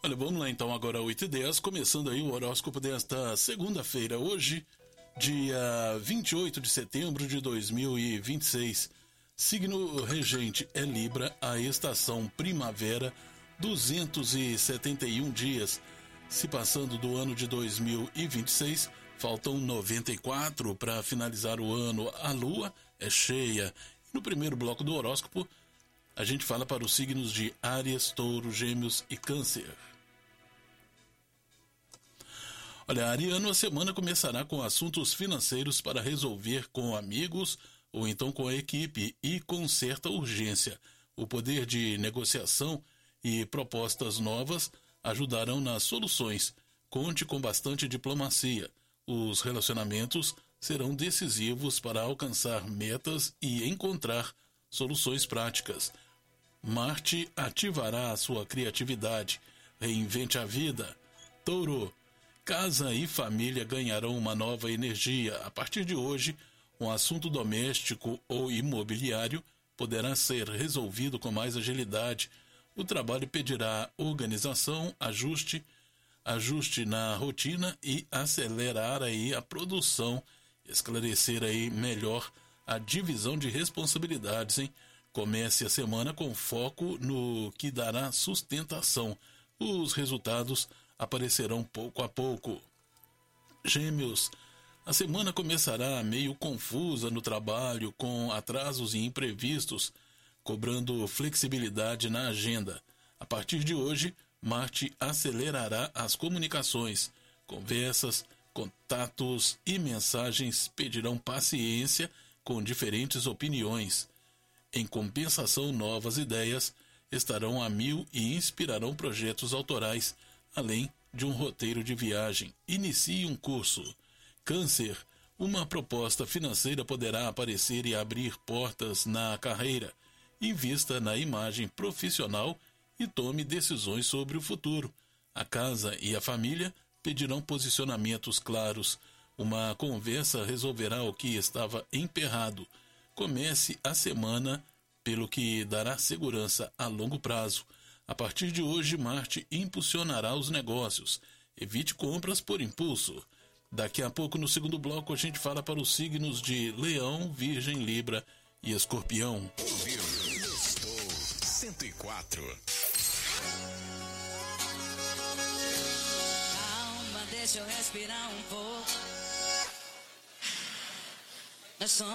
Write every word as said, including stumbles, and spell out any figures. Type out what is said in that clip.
Olha, vamos lá então, agora oito e dez, começando aí o horóscopo desta segunda-feira, hoje, dia vinte e oito de setembro de dois mil e vinte e seis. Signo regente é Libra, a estação primavera, duzentos e setenta e um dias. Se passando do ano de dois mil e vinte e seis, faltam noventa e quatro para finalizar o ano. A lua é cheia. No primeiro bloco do horóscopo, a gente fala para os signos de Áries, Touro, Gêmeos e Câncer. Olha, ariano, a semana começará com assuntos financeiros para resolver com amigos ou então com a equipe e com certa urgência. O poder de negociação e propostas novas ajudarão nas soluções. Conte com bastante diplomacia. Os relacionamentos serão decisivos para alcançar metas e encontrar soluções práticas. Marte ativará a sua criatividade. Reinvente a vida. Touro, casa e família ganharão uma nova energia. A partir de hoje, um assunto doméstico ou imobiliário poderá ser resolvido com mais agilidade. O trabalho pedirá organização, ajuste, ajuste na rotina e acelerar aí a produção, esclarecer aí melhor a divisão de responsabilidades, hein? Comece a semana com foco no que dará sustentação. Os resultados aparecerão pouco a pouco. Gêmeos, a semana começará meio confusa no trabalho, com atrasos e imprevistos, cobrando flexibilidade na agenda. A partir de hoje, Marte acelerará as comunicações. Conversas, contatos e mensagens pedirão paciência com diferentes opiniões. Em compensação, novas ideias estarão a mil e inspirarão projetos autorais, além de um roteiro de viagem. Inicie um curso. Câncer, uma proposta financeira poderá aparecer e abrir portas na carreira. Invista na imagem profissional e tome decisões sobre o futuro. A casa e a família pedirão posicionamentos claros. Uma conversa resolverá o que estava emperrado. Comece a semana pelo que dará segurança a longo prazo. A partir de hoje, Marte impulsionará os negócios. Evite compras por impulso. Daqui a pouco, no segundo bloco, a gente fala para os signos de Leão, Virgem, Libra e Escorpião. Ouviu? Estou cento e quatro. Calma, deixa eu respirar um pouco. Nós somos